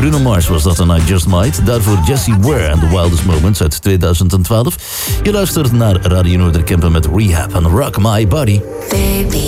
Bruno Mars was dat en I Just Might. Daarvoor Jessie Ware and The Wildest Moments uit 2012. Je luistert naar Radio Noorderkempen met Rehab en Rock My Body. Baby.